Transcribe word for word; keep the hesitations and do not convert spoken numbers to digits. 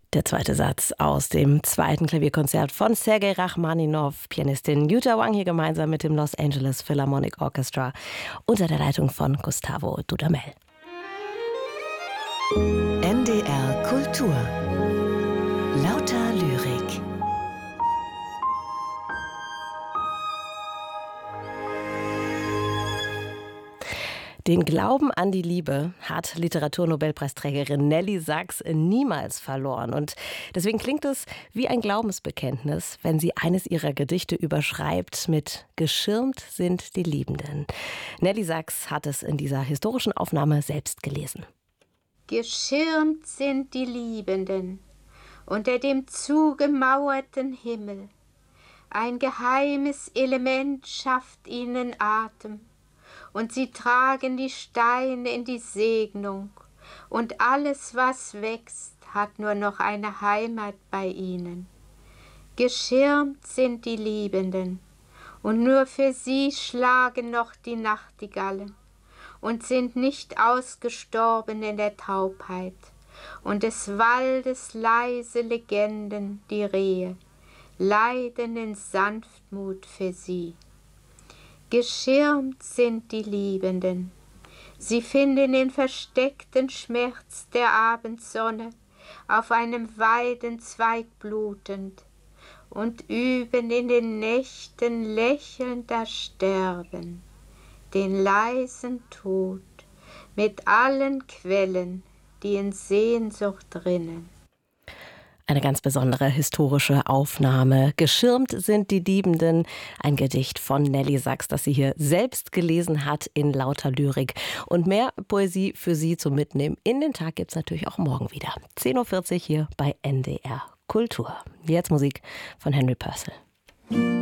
Der zweite Satz aus dem zweiten Klavierkonzert von Sergei Rachmaninow, Pianistin Yuja Wang hier gemeinsam mit dem Los Angeles Philharmonic Orchestra unter der Leitung von Gustavo Dudamel. N D R Kultur. Lauter Lyrik. Den Glauben an die Liebe hat Literaturnobelpreisträgerin Nelly Sachs niemals verloren. Und deswegen klingt es wie ein Glaubensbekenntnis, wenn sie eines ihrer Gedichte überschreibt mit »Geschirmt sind die Liebenden«. Nelly Sachs hat es in dieser historischen Aufnahme selbst gelesen. Geschirmt sind die Liebenden unter dem zugemauerten Himmel. Ein geheimes Element schafft ihnen Atem. Und sie tragen die Steine in die Segnung, und alles, was wächst, hat nur noch eine Heimat bei ihnen. Geschirmt sind die Liebenden, und nur für sie schlagen noch die Nachtigallen, und sind nicht ausgestorben in der Taubheit, und des Waldes leise Legenden die Rehe, leiden in Sanftmut für sie. Geschirmt sind die Liebenden. Sie finden den versteckten Schmerz der Abendsonne auf einem Weidenzweig blutend und üben in den Nächten lächelnd das Sterben, den leisen Tod mit allen Quellen, die in Sehnsucht rinnen. Eine ganz besondere historische Aufnahme. Geschirmt sind die Liebenden, ein Gedicht von Nelly Sachs, das sie hier selbst gelesen hat in lauter Lyrik. Und mehr Poesie für Sie zum Mitnehmen in den Tag gibt es natürlich auch morgen wieder. zehn Uhr vierzig hier bei N D R Kultur. Jetzt Musik von Henry Purcell.